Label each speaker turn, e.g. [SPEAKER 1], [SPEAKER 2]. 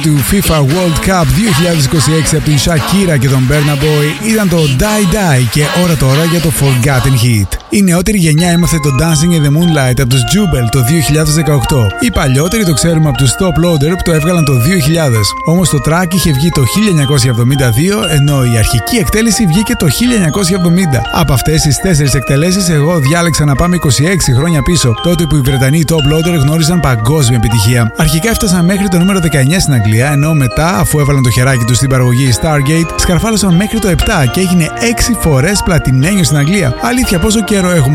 [SPEAKER 1] του FIFA World Cup 2026 από την Shakira και τον Burna Boy ήταν το Die Die και ώρα τώρα για το Forgotten Hit. Η νεότερη γενιά έμαθε το Dancing in the Moonlight από τους Jubel το 2018. Οι παλιότεροι το ξέρουμε από τους Top Loader που το έβγαλαν το 2000. Όμως το track είχε βγει το 1972, ενώ η αρχική εκτέλεση βγήκε το 1970. Από αυτές τις 4 εκτελέσεις, εγώ διάλεξα να πάμε 26 χρόνια πίσω, τότε που οι Βρετανοί Top Loader γνώριζαν παγκόσμια επιτυχία. Αρχικά έφτασαν μέχρι το νούμερο 19 στην Αγγλία, ενώ μετά, αφού έβαλαν το χεράκι τους στην παραγωγή Stargate, σκαρφάλωσαν μέχρι το 7 και έγινε 6 φορές πλατινένιο στην Αγγλία. Αλήθεια, πόσο καιρό έχουμε